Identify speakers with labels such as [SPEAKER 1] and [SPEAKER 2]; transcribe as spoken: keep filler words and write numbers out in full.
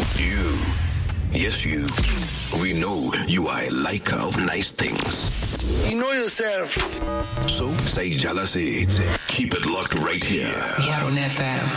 [SPEAKER 1] You. Yes, you. We know you are a liker of nice things.
[SPEAKER 2] You know yourself.
[SPEAKER 1] So, say jealousy. Keep it locked right here.
[SPEAKER 3] Yaron F M.